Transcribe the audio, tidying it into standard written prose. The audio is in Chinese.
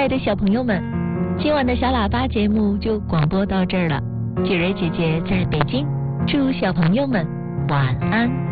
爱的小朋友们，今晚的小喇叭节目就广播到这儿了。雪蕊姐姐在北京，祝小朋友们晚安。